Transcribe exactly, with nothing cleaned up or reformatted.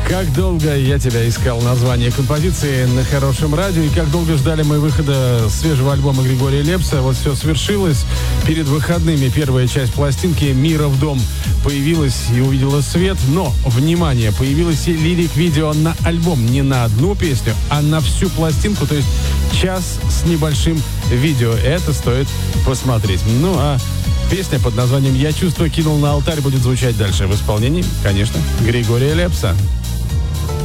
Как долго я тебя искал, название композиции на хорошем радио, и как долго ждали мы выхода свежего альбома Григория Лепса. Вот все свершилось. Перед выходными первая часть пластинки «Мира в дом» появилась и увидела свет. Но, внимание, появилось и лирик-видео на альбом. Не на одну песню, а на всю пластинку. То есть час с небольшим видео. Это стоит посмотреть. Ну, а песня под названием «Я чувство кинул на алтарь» будет звучать дальше в исполнении, конечно, Григория Лепса.